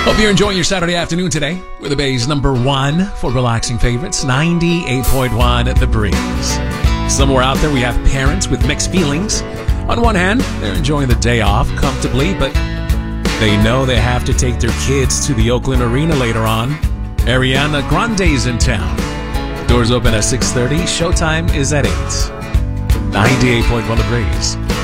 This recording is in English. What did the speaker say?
Hope you're enjoying your Saturday afternoon today with the Bay's #1 for relaxing favorites, 98.1 The Breeze. Somewhere out there we have parents with mixed feelings. On one hand, they're enjoying the day off comfortably, but they know they have to take their kids to the Oakland Arena later on. Ariana Grande's in town. Doors open at 6:30. Showtime is at 8. 98.1 The Breeze.